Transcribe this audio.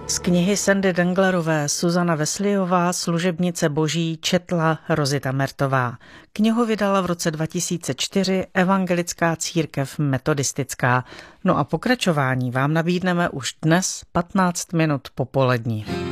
Z knihy Sandy Denglerové Suzana Wesleyová Služebnice boží četla Rozita Mertová. Knihu vydala v roce 2004 Evangelická církev metodistická. No a pokračování vám nabídneme už dnes 15 minut po poledni.